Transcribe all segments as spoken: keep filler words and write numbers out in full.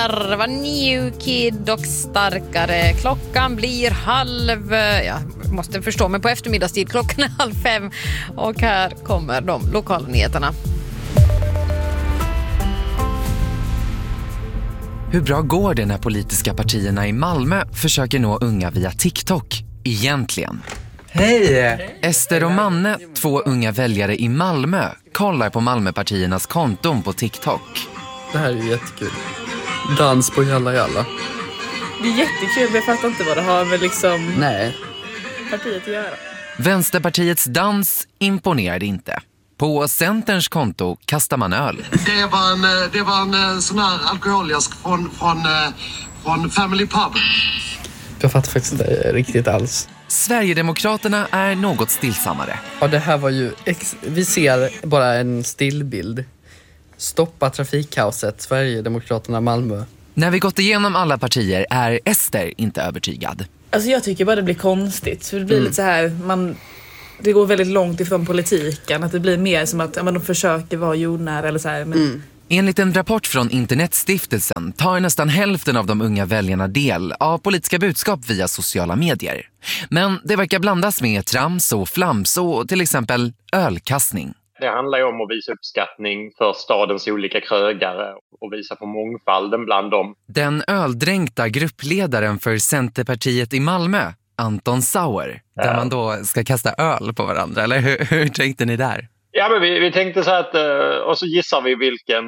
där var New Kid och Starkare. Klockan blir halv, ja, måste förstå mig på eftermiddagstid, klockan är halv fem och här kommer de lokala nyheterna. Hur bra går det när politiska partierna i Malmö försöker nå unga via TikTok egentligen? Hej! Ester och Manne, två unga väljare i Malmö, kollar på Malmöpartiernas konton på TikTok. Det här är ju jättekul. Dans på Jalla Jalla. Det är jättekul, men jag fattar inte vad det har med liksom Nej. partiet att göra. Vänsterpartiets dans imponerade inte. På Centerns konto kastar man öl. Det var en, det var en sån här alkoholjask från, från, från Family Pub. Jag fattar faktiskt inte riktigt alls. Sverigedemokraterna är något stillsammare. Ja, det här var ju... Ex- vi ser bara en stillbild. Stoppa trafikkaoset, Sverigedemokraterna Malmö. När vi gått igenom alla partier är Ester inte övertygad. Alltså jag tycker bara det blir konstigt. För det blir mm. lite så här... Man, det går väldigt långt ifrån politiken. Att det blir mer som att ja, man, de försöker vara jordnära eller så här. Men... Mm. Enligt en rapport från Internetstiftelsen tar nästan hälften av de unga väljarna del av politiska budskap via sociala medier. Men det verkar blandas med trams och flams och till exempel ölkastning. Det handlar ju om att visa uppskattning för stadens olika krögare och visa på mångfalden bland dem. Den öldränkta gruppledaren för Centerpartiet i Malmö, Anton Sauer, där ja. man då ska kasta öl på varandra, eller hur, hur tänkte ni där? Ja, men vi, vi tänkte så att, och så gissar vi vilken,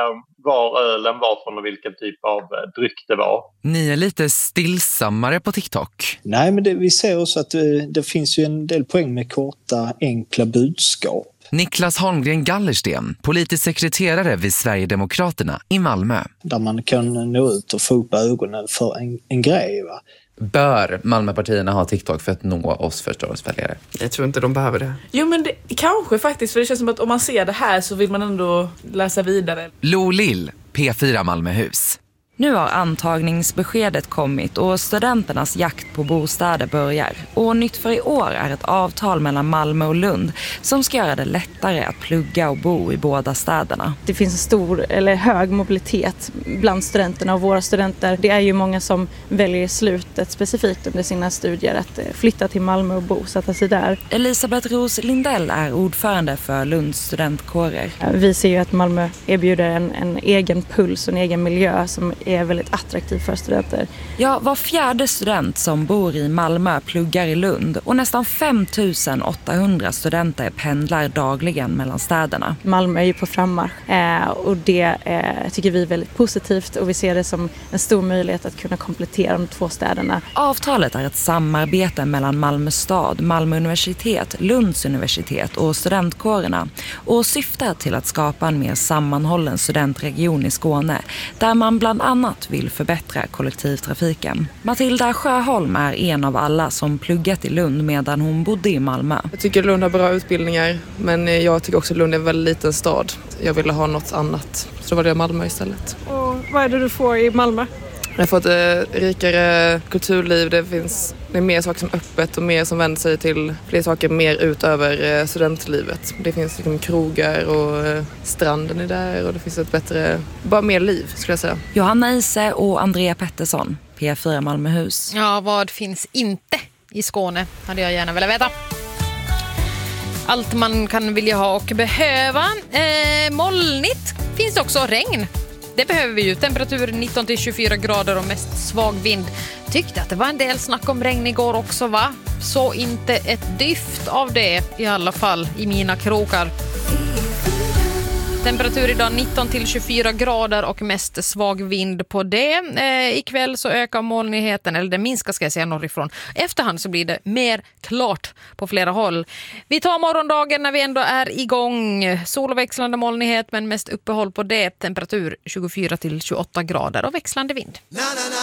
var ölen var från och vilken typ av dryck det var. Ni är lite stillsammare på TikTok. Nej, men det, vi ser också att det, det finns ju en del poäng med korta, enkla budskap. Niklas Holmgren Gallersten, politisk sekreterare vid Sverigedemokraterna i Malmö. Där man kan nå ut och få upp ögonen för en, en grej, va? Bör Malmöpartierna ha TikTok för att nå oss förståelsväljare? Jag tror inte de behöver det. Jo, men det, kanske faktiskt. För det känns som att om man ser det här så vill man ändå läsa vidare. Lo Lill, P fyra Malmöhus. Nu har antagningsbeskedet kommit och studenternas jakt på bostäder börjar. Och nytt för i år är ett avtal mellan Malmö och Lund som ska göra det lättare att plugga och bo i båda städerna. Det finns en stor eller hög mobilitet bland studenterna och våra studenter. Det är ju många som väljer slutet specifikt under sina studier att flytta till Malmö och bosätta sig där. Elisabeth Ros Lindell är ordförande för Lunds studentkårer. Vi ser ju att Malmö erbjuder en, en egen puls och en egen miljö som är väldigt attraktiv för studenter. Ja, var fjärde student som bor i Malmö pluggar i Lund och nästan fem tusen åttahundra studenter pendlar dagligen mellan städerna. Malmö är ju på frammarsch eh, och det eh, tycker vi är väldigt positivt och vi ser det som en stor möjlighet att kunna komplettera de två städerna. Avtalet är ett samarbete mellan Malmö stad, Malmö universitet, Lunds universitet och studentkårerna och syftar till att skapa en mer sammanhållen studentregion i Skåne där man bland annat annat vill förbättra kollektivtrafiken. Matilda Sjöholm är en av alla som pluggat i Lund medan hon bodde i Malmö. Jag tycker Lund har bra utbildningar, men jag tycker också Lund är en väldigt liten stad. Jag ville ha något annat, så då var det Malmö istället. Och vad är det du får i Malmö? Jag har fått ett rikare kulturliv, det finns det är mer saker som är öppet och mer som vänder sig till fler saker mer utöver studentlivet. Det finns liksom krogar och stranden är där och det finns ett bättre, bara mer liv skulle jag säga. Johanna Ise och Andrea Pettersson, P fyra Malmöhus. Ja, vad finns inte i Skåne hade jag gärna velat veta. Allt man kan vilja ha och behöva. Eh, molnigt finns det också, regn. Det behöver vi ju. Temperatur nitton till tjugofyra grader och mest svag vind. Tyckte att det var en del snack om regn igår också, va? Så inte ett dyft av det i alla fall i mina krokar. Temperatur idag nitton till tjugofyra grader och mest svag vind på det. Eh, ikväll så ökar molnigheten, eller det minskar ska jag säga norrifrån. Efterhand så blir det mer klart på flera håll. Vi tar morgondagen när vi ändå är igång. Sol och växlande molnighet men mest uppehåll på det. Temperatur tjugofyra till tjugoåtta grader och växlande vind.